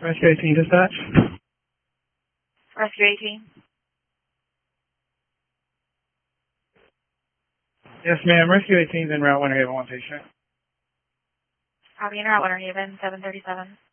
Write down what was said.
Rescue 18 dispatch. Rescue 18. Yes, ma'am. Rescue 18 is en route Winter Haven, one patient. Copy, en route Winter Haven, 737.